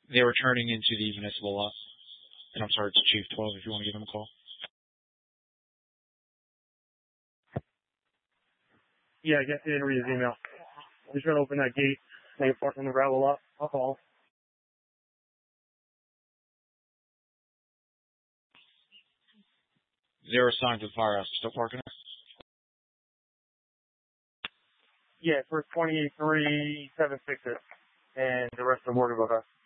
They were turning into the municipal lot. And I'm sorry, it's Chief 12 if you want to give him a call. Yeah, I guess he didn't read his email. I'm just going to open that gate. They park on the gravel lot. I'll call. They're assigned to the firehouse. Still parking there? Yeah, for 28376, and the rest of them working with us.